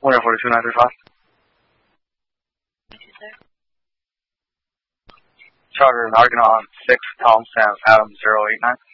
Winner 42935. Charter Argonaut 6, Tom Sam, Adam 089.